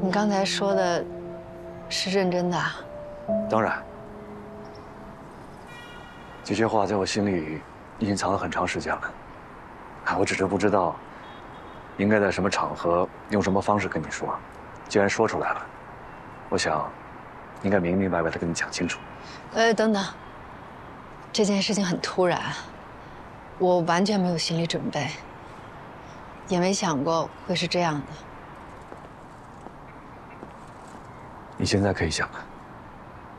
你刚才说的，是认真的啊？ 当然，这些话在我心里隐藏了很长时间了。我只是不知道应该在什么场合、用什么方式跟你说。既然说出来了，我想应该明明白白的跟你讲清楚。 等等，这件事情很突然，我完全没有心理准备，也没想过会是这样的。 你现在可以想了。